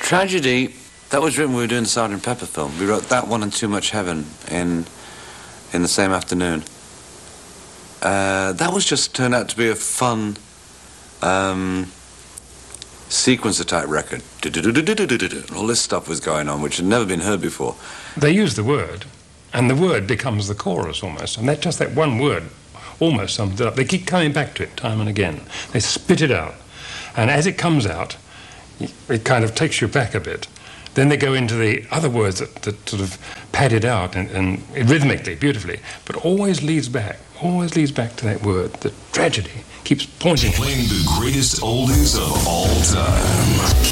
Tragedy, that was written when we were doing the Sgt. Pepper film. We wrote that one and Too Much Heaven in the same afternoon. That was just turned out to be a fun sequencer type record. All this stuff was going on, which had never been heard before. They use the word, and the word becomes the chorus almost. And that one word almost sums it up. They keep coming back to it time and again. They spit it out. And as it comes out, it kind of takes you back a bit. Then they go into the other words that sort of pad it out and rhythmically, beautifully, but always leads back to that word. The tragedy keeps pointing. Playing the greatest oldies of all time.